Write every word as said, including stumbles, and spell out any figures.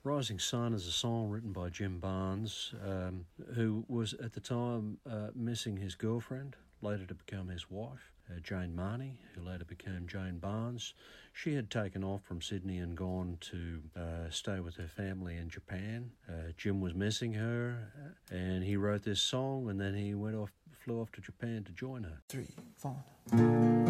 Rising Sun is a song written by Jim Barnes, um, who was at the time uh, missing his girlfriend, later to become his wife, uh, Jane Marnie, who later became Jane Barnes. She had taken off from Sydney and gone to uh, stay with her family in Japan. Uh, Jim was missing her, and he wrote this song, and then he went off, flew off to Japan to join her. Three, four.